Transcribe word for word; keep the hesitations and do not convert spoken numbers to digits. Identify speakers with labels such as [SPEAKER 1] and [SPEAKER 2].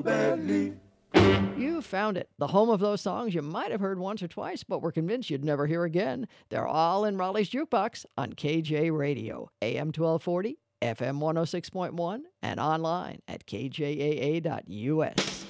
[SPEAKER 1] belly.
[SPEAKER 2] You found it, the home of those songs you might have heard once or twice, but were convinced you'd never hear again. They're all in Raleigh's Jukebox on K J Radio, A M twelve forty, F M one oh six point one, and online at K J A A dot U S.